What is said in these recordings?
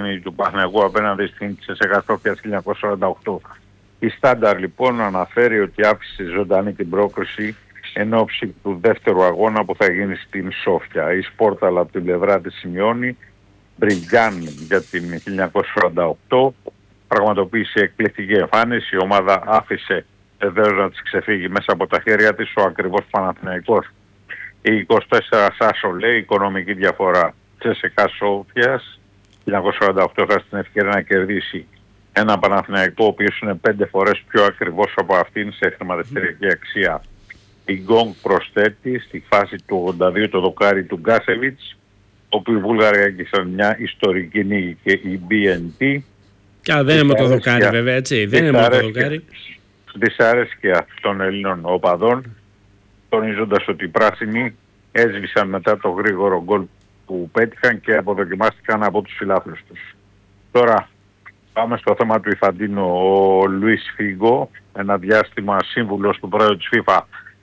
παιχνίδι του Παναθηναϊκού απέναντι στην CSKA Sofia 1948. Η Στάνταρ λοιπόν αναφέρει ότι άφησε ζωντανή την πρόκριση εν ώψη του δεύτερου αγώνα που θα γίνει στην Σόφια. Η Σπόρταλ από την πλευρά της σημειώνει Μπριγκάν για την 1948. Πραγματοποίησε εκπληκτική εμφάνιση. Η ομάδα άφησε βεβαίως να της ξεφύγει μέσα από τα χέρια της ο ακριβώς Παναθηναϊκός. Η 24 Σάσο λέει οικονομική διαφορά CSKA Sofia 1948 είχα στην ευκαιρία να κερδίσει ένα Παναθηναϊκό ο οποίος είναι 5 φορές πιο ακριβώς από αυτήν σε χρηματιστηριακή αξία. Η Γκόγκ προσθέτει στη φάση του 82 το δοκάρι του Γκάσεβιτς, όπου οι Βούλγαροι έγκυσαν μια ιστορική νίκη και η BNT. Και δεν είναι με το δοκάρι βέβαια, έτσι. Δεν είναι με το δοκάρι. Δυσαρέσκεια των Ελλήνων οπαδών, τονίζοντας ότι οι πράσινοι έσβησαν μετά το γρήγορο γκολ που πέτυχαν και αποδοκιμάστηκαν από τους φιλάθλους τους. Τώρα πάμε στο θέμα του Ιφαντίνο. Ο Λουίς Φίγκο, ένα διάστημα σύμβουλος του πρόεδρου της FIFA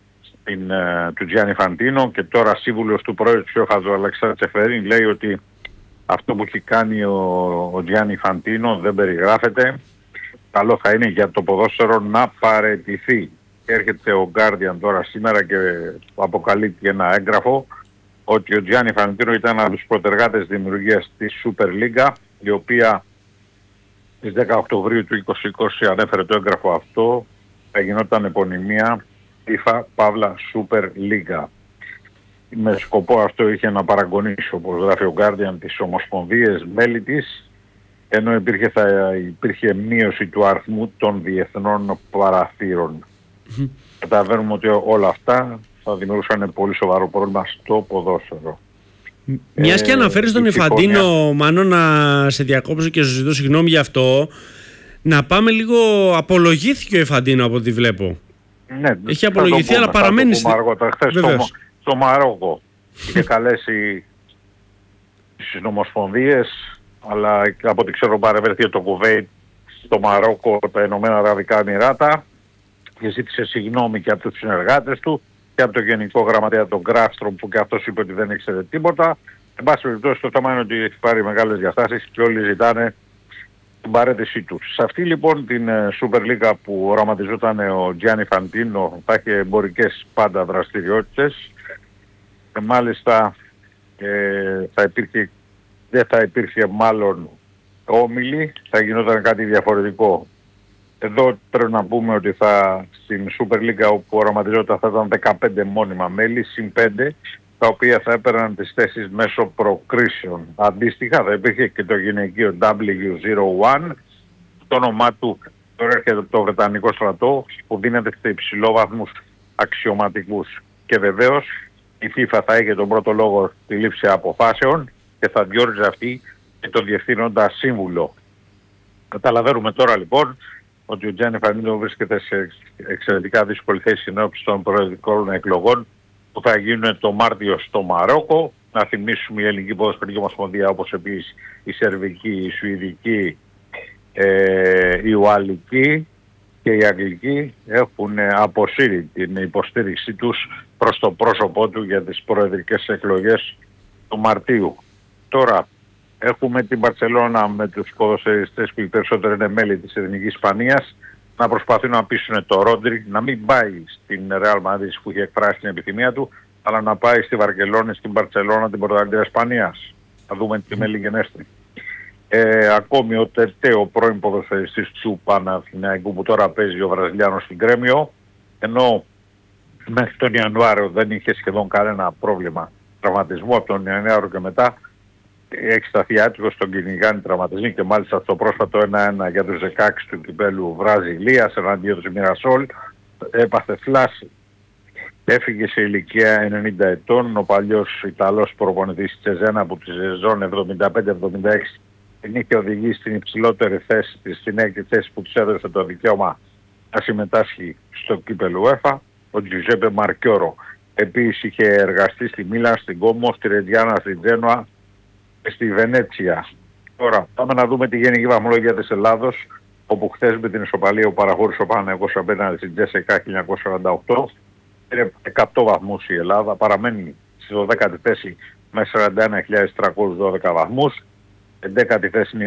του Τζιάννη Φαντίνο και τώρα σύμβουλος του πρόεδρου της FIFA του Αλεξάνδρου Τσεφερίν, λέει ότι αυτό που έχει κάνει ο Τζιάννη Φαντίνο δεν περιγράφεται. Καλό θα είναι για το ποδόσφαιρο να παραιτηθεί. Έρχεται ο Guardian τώρα σήμερα και αποκαλύπτει ένα έγγραφο ότι ο Τζιάννη Φαντίνο ήταν από τους προτεργάτες δημιουργίας της Super League, η οποία στις 10 Οκτωβρίου του 2020 ανέφερε το έγγραφο αυτό, θα γινόταν επωνυμία FIFA Παύλα Super League. Με σκοπό αυτό είχε να παραγωνίσει, όπως γράφει ο Guardian, τις ομοσπονδίες μέλη της, ενώ υπήρχε μείωση του αριθμού των διεθνών παραθύρων. Καταλαβαίνουμε ότι όλα αυτά θα δημιουργούσαν πολύ σοβαρό πρόβλημα στο ποδόσφαιρο. Μιας και αναφέρεις τον Ιφαντίνο, Μάνο, να σε διακόψω και σου ζητώ συγγνώμη γι' αυτό, να πάμε λίγο. Απολογήθηκε ο Ιφαντίνο από ό,τι βλέπω. Ναι, έχει απολογηθεί, αλλά παραμένει. Χθες στο Μαρόκο είχε καλέσει στις νομοσπονδίες, αλλά από ό,τι ξέρω παρευρέθηκε το Κουβέιτ, στο Μαρόκο, τα Ηνωμένα Αραβικά Εμιράτα και ζήτησε συγγνώμη και από τους συνεργάτες του και από τον Γενικό Γραμματέα τον Γκράφστρομ που και αυτός είπε ότι δεν ήξερε τίποτα. Εν πάση περιπτώσει το θέμα είναι ότι έχει πάρει μεγάλες διαστάσεις και όλοι ζητάνε την παρέτησή τους. Σε αυτή λοιπόν την Super League που οραματιζόταν ο Τζιάννη Φαντίνο θα έχει εμπορικές πάντα δραστηριότητες και μάλιστα δεν θα υπήρχε μάλλον όμιλοι, θα γινόταν κάτι διαφορετικό. Εδώ πρέπει να πούμε ότι στην Super League όπου οραματιζόταν θα ήταν 15 μόνιμα μέλη, συν 5, τα οποία θα έπαιρναν τις θέσεις μέσω προκρίσεων. Αντίστοιχα θα υπήρχε και το γυναικείο W01, το όνομά του τώρα έρχεται από το Βρετανικό στρατό που δίνεται σε υψηλόβαθμους αξιωματικούς. Και βεβαίως η FIFA θα είχε τον πρώτο λόγο στη λήψη αποφάσεων και θα διόριζε αυτή και τον διευθύνοντα σύμβουλο. Καταλαβαίνουμε τώρα λοιπόν ότι ο Τζιάννη Φαντίνο βρίσκεται σε εξαιρετικά δύσκολη θέση συνόψη των προεδρικών εκλογών που θα γίνουν το Μάρτιο στο Μαρόκο. Να θυμίσουμε η Ελληνική Ποδοσφαιρική Ομοσπονδία, όπως επίσης η Σερβική, η Σουηδική, η Ουαλική και η Αγγλική έχουν αποσύρει την υποστήριξή τους προς το πρόσωπό του για τις προεδρικές εκλογές του Μαρτίου. Τώρα έχουμε την Μπαρτσελώνα με τους ποδοσφαιριστές που οι περισσότεροι είναι μέλη της Εθνικής Ισπανίας να προσπαθούν να πείσουν το Ρόντρι να μην πάει στην Ρεάλ Μαδρίτης που είχε εκφράσει την επιθυμία του, αλλά να πάει στη Βαρκελόνη, στην Μπαρτσελώνα, την πρωταθλήτρια Ισπανίας. Θα δούμε τι μέλη γενέστρη. Ακόμη ο Τερτέ, ο πρώην ποδοσφαιριστής του Παναθηναϊκού που τώρα παίζει ο Βραζιλιάνος στην Κρέμιο, ενώ μέχρι τον Ιανουάριο δεν είχε σχεδόν κανένα πρόβλημα τραυματισμού, από τον Ιανουάριο και μετά έχει σταθεί άτυχος στον κυνηγάνι τραυματισμοί και μάλιστα στο πρόσφατο 1-1 για τους 16 του κυπέλου Βραζιλίας εναντίον του Μιρασόλ έπαθε φλάση. Έφυγε σε ηλικία 90 ετών ο παλιός Ιταλός προπονητής Τσεζένα από τη σεζόν 75-76 την είχε οδηγήσει στην υψηλότερη θέση της, στην έκτη θέση που της έδωσε το δικαίωμα να συμμετάσχει στο κύπελο UEFA, ο Τζουζέπε Μαρκιόρο. Επίσης είχε εργαστεί στη Μίλαν, στην Κόμο, στη Ρεντιάνα, στην Τζένοα και στη Βενέτσια. Τώρα πάμε να δούμε τη γενική βαθμολογία της Ελλάδος, όπου χθες με την ισοπαλία που παραχώρησε ο Παναθηναϊκός απέναντι στην CSKA 1948. Είναι 100 βαθμούς η Ελλάδα, παραμένει στη 12η θέση με 41.312 βαθμούς. 11η θέση είναι